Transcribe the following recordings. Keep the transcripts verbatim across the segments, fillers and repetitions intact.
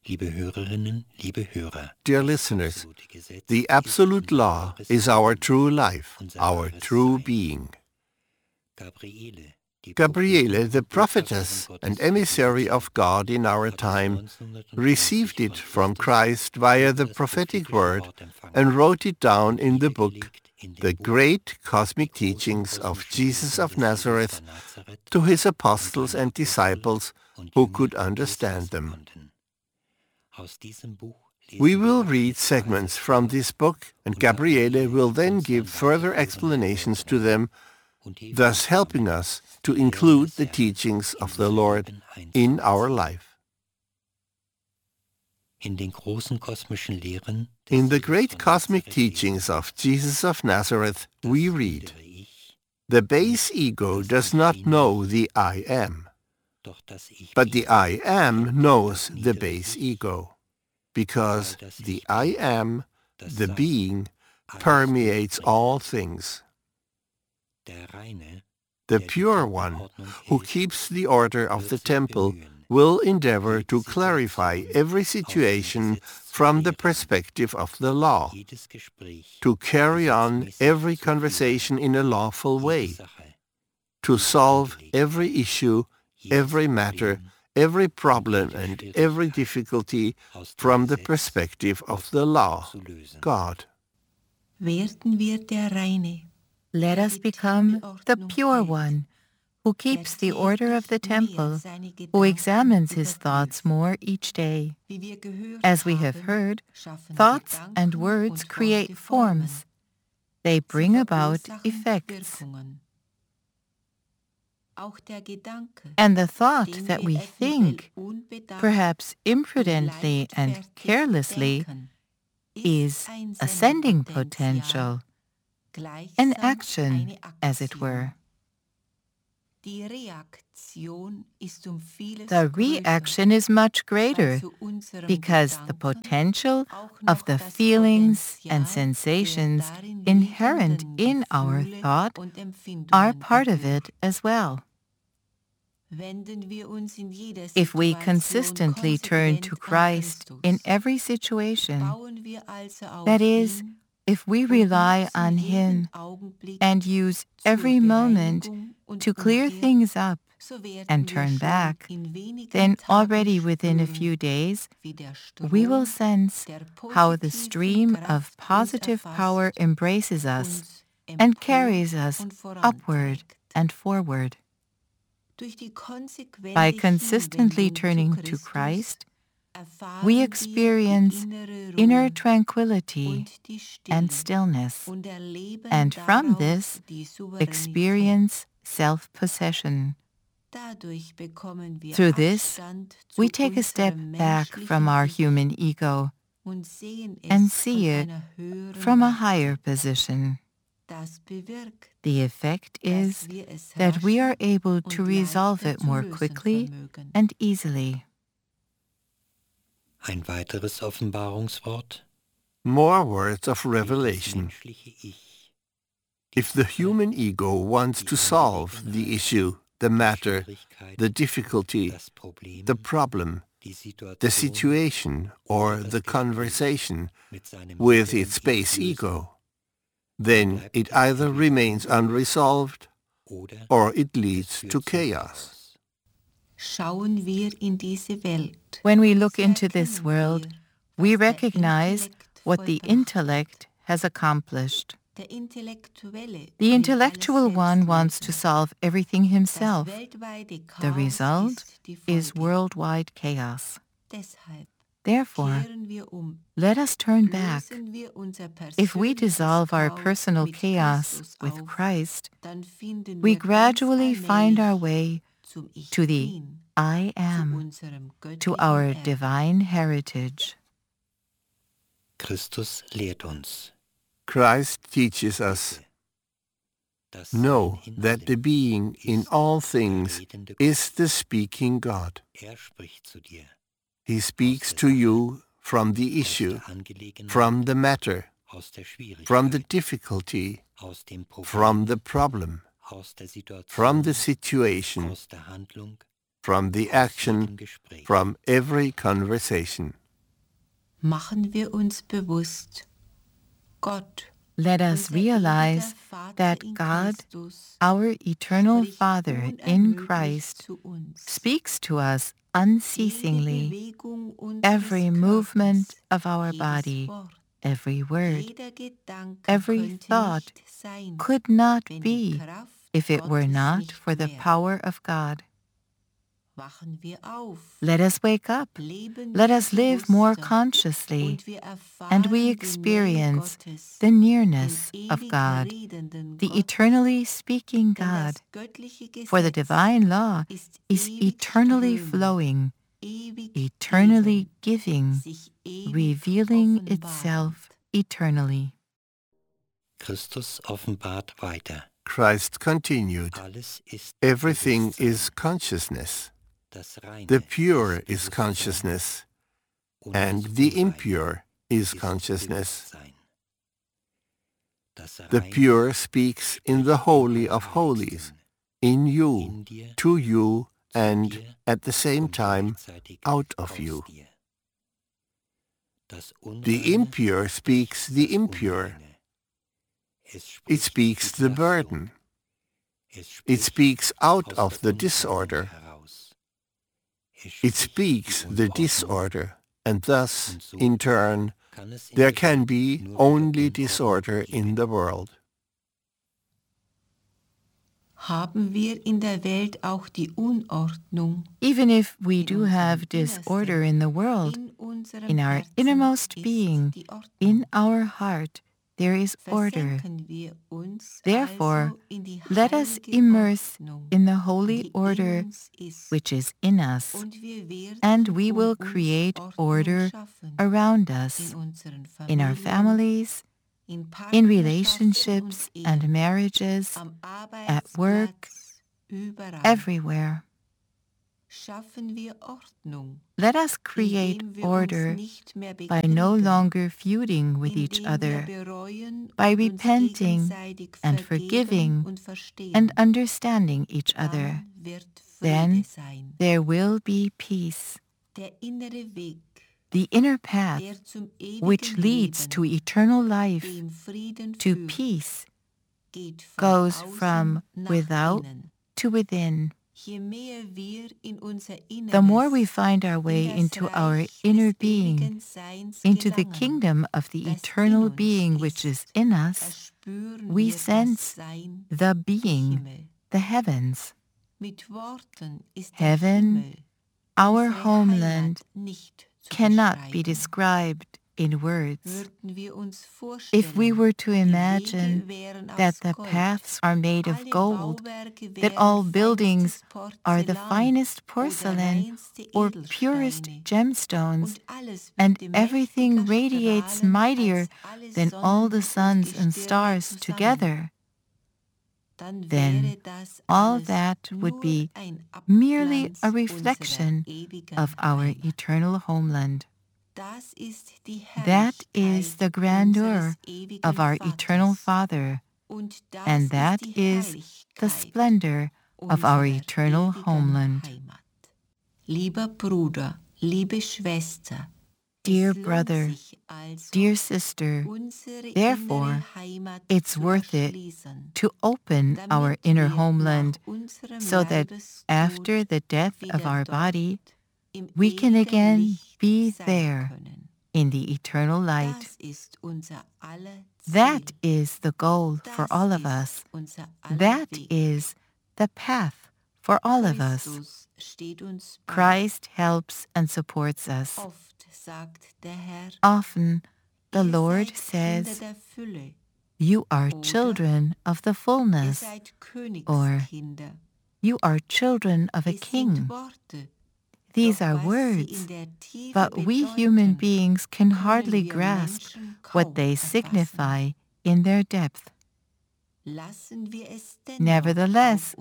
Liebe Hörerinnen, liebe Hörer, Dear listeners, the absolute law is our true life, our true being. Gabriele, the prophetess and emissary of God in our time, received it from Christ via the prophetic word and wrote it down in the book, The Great Cosmic Teachings of Jesus of Nazareth, to his apostles and disciples who could understand them. We will read segments from this book, and Gabriele will then give further explanations to them, thus helping us to include the teachings of the Lord in our life. In den großen kosmischen Lehren In the great cosmic teachings of Jesus of Nazareth, we read, "The base ego does not know the I am, but the I am knows the base ego, because the I am, the being, permeates all things. The pure one, who keeps the order of the temple, will endeavor to clarify every situation from the perspective of the law, to carry on every conversation in a lawful way, to solve every issue, every matter, every problem and every difficulty from the perspective of the law, God." Werden wir der Reine. Let us become the pure one, who keeps the order of the temple, who examines his thoughts more each day. As we have heard, thoughts and words create forms. They bring about effects. And the thought that we think, perhaps imprudently and carelessly, is a sending potential, an action, as it were. The reaction is much greater because the potential of the feelings and sensations inherent in our thought are part of it as well. If we consistently turn to Christ in every situation, that is, if we rely on Him and use every moment to clear things up and turn back, then already within a few days, we will sense how the stream of positive power embraces us and carries us upward and forward. By consistently turning to Christ, we experience inner tranquility and stillness, and from this experience self-possession. Through this, we take a step back from our human ego and see it from a higher position. The effect is that we are able to resolve it more quickly and easily. Ein weiteres Offenbarungswort. More words of revelation. If the human ego wants to solve the issue, the matter, the difficulty, the problem, the situation, or the conversation with its base ego, then it either remains unresolved or it leads to chaos. When we look into this world, we recognize what the intellect has accomplished. The intellectual one wants to solve everything himself. The result is worldwide chaos. Therefore, let us turn back. If we dissolve our personal chaos with Christ, we gradually find our way to the I am, to our divine heritage. Christus lehrt uns. Christ teaches us, know that the being in all things is the speaking God. He speaks to you from the issue, from the matter, from the difficulty, from the problem, from the situation, from the action, from every conversation. Machen wir uns bewusst, Gott, let us realize that God, our eternal Father in Christ, speaks to us unceasingly. Every movement of our body, every word, every thought could not be if it were not for the power of God. Let us wake up. Let us live more consciously, and we experience the nearness of God, the eternally speaking God. For the divine law is eternally flowing, eternally giving, revealing itself eternally. Christus offenbart weiter. Christ continued, everything is consciousness. The pure is consciousness, and the impure is consciousness. The pure speaks in the Holy of Holies, in you, to you, and at the same time out of you. The impure speaks the impure. It speaks the burden. It speaks out of the disorder. It speaks the disorder, and thus, in turn, there can be only disorder in the world. Haben wir in der Welt auch die Unordnung? Even if we do have disorder in the world, in our innermost being, in our heart, there is order. Therefore, let us immerse in the holy order which is in us, and we will create order around us, in our families, in relationships and marriages, at work, everywhere. Let us create order by no longer feuding with each other, by repenting and forgiving and understanding each other. Then there will be peace. The inner path, which leads to eternal life, to peace, goes from without to within. The more we find our way into our inner being, into the kingdom of the eternal being which is in us, we sense the being, the heavens. Heaven, our homeland, cannot be described in words. If we were to imagine that the paths are made of gold, that all buildings are the finest porcelain or purest gemstones, and everything radiates mightier than all the suns and stars together, then all that would be merely a reflection of our eternal homeland. That is the grandeur of our eternal Father, and that is the splendor of our eternal homeland. Lieber Bruder, liebe Schwester, dear brother, dear sister, therefore, it's worth it to open our inner homeland so that after the death of our body, we can again be there in the eternal light. That is the goal for all of us. That is the path for all of us. Christ helps and supports us. Often the Lord says, "You are children of the fullness," or "You are children of a king." These are words, but we human beings can hardly grasp what they signify in their depth. Nevertheless,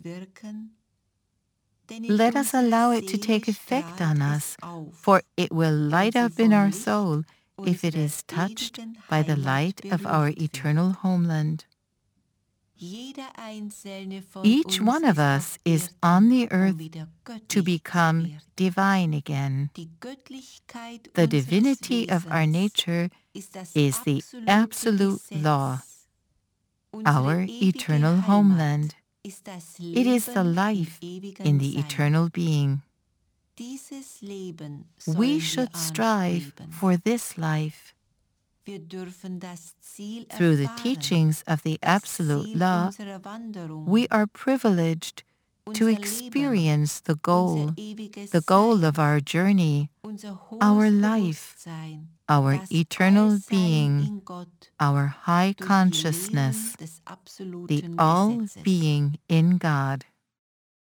let us allow it to take effect on us, for it will light up in our soul if it is touched by the light of our eternal homeland. Each one of us is on the earth to become divine again. The divinity of our nature is the absolute law, our eternal homeland. It is the life in the eternal being. We should strive for this life. Through the teachings of the absolute law, we are privileged to experience the goal, the goal of our journey, our life, our eternal being, our high consciousness, the all-being in God.